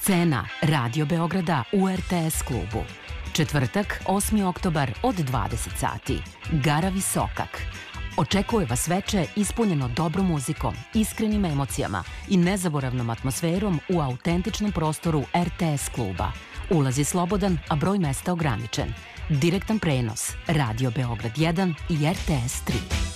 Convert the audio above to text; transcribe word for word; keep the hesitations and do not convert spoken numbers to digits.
Scena Radio Beograda u R T S klubu. Četvrtak, osmi oktobar od dvadeset sati. Gara Visokak. Očekuje vas veče ispunjeno dobrom muzikom, iskrenim emocijama i nezaboravnom atmosferom u autentičnom prostoru R T S kluba. Ulaz je slobodan, a broj mesta ograničen. Direktan prenos Radio Beograd jedan i R T S tri.